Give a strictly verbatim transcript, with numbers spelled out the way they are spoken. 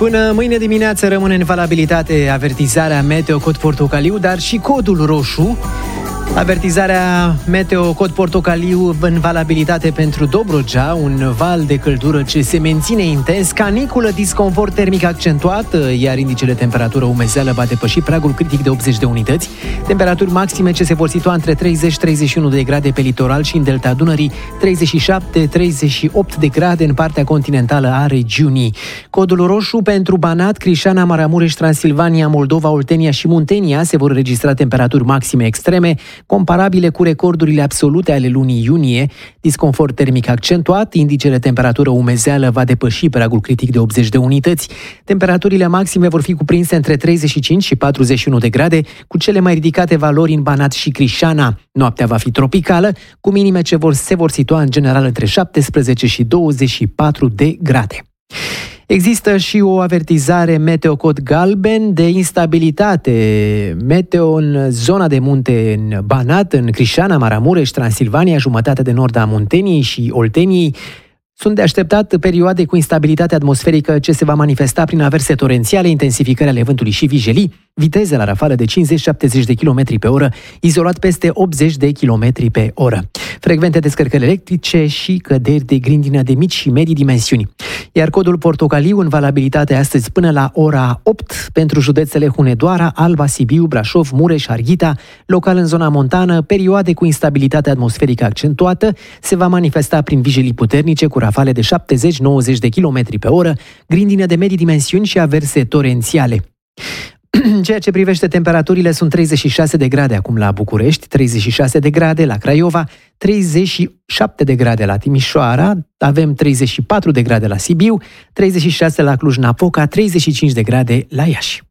Până mâine dimineață rămâne în valabilitate avertizarea meteo cod portocaliu, dar și codul roșu. Avertizarea meteo cod portocaliu în valabilitate pentru Dobrogea, un val de căldură ce se menține intens, caniculă, disconfort termic accentuat, iar indicele temperatură umezeală va depăși pragul critic de optzeci de unități. Temperaturi maxime ce se vor situa între treizeci treizeci și unu de grade pe litoral și în delta Dunării, treizeci și șapte treizeci și opt de grade în partea continentală a regiunii. Codul roșu pentru Banat, Crișana, Maramureș, Transilvania, Moldova, Oltenia și Muntenia se vor registra temperaturi maxime extreme, comparabile cu recordurile absolute ale lunii iunie, disconfort termic accentuat, indicele temperatură umezeală va depăși pragul critic de optzeci de unități. Temperaturile maxime vor fi cuprinse între treizeci și cinci și patruzeci și unu de grade, cu cele mai ridicate valori în Banat și Crișana. Noaptea va fi tropicală, cu minime ce vor, se vor situa în general între șaptesprezece și douăzeci și patru de grade. Există și o avertizare meteo cod galben de instabilitate meteo în zona de munte în Banat, în Crișana, Maramureș, Transilvania, jumătatea de nord a Munteniei și Olteniei. Sunt de așteptat perioade cu instabilitate atmosferică ce se va manifesta prin averse torențiale, intensificări ale vântului și vijelii, viteze la rafală de cincizeci șaptezeci de kilometri pe oră, izolat peste optzeci de kilometri pe oră. Frecvente descărcări electrice și căderi de grindină de mici și medii dimensiuni. Iar codul portocaliu în valabilitate astăzi până la ora opt pentru județele Hunedoara, Alba, Sibiu, Brașov, Mureș, Arghita, local în zona montană, perioade cu instabilitate atmosferică accentuată, se va manifesta prin vijelii puternice cu rafale de șaptezeci nouăzeci de kilometri pe oră, grindină de medii dimensiuni și averse torențiale. În ceea ce privește temperaturile, sunt treizeci și șase de grade acum la București, treizeci și șase de grade la Craiova, treizeci și șapte de grade la Timișoara, avem treizeci și patru de grade la Sibiu, treizeci și șase la Cluj-Napoca, treizeci și cinci de grade la Iași.